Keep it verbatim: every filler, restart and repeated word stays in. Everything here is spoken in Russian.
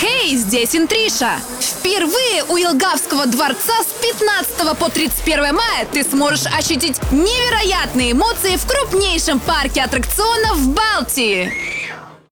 Хей, здесь Интриша! Впервые у Елгавского дворца с пятнадцатого по тридцать первое мая ты сможешь ощутить невероятные эмоции в крупнейшем парке аттракционов в Балтии.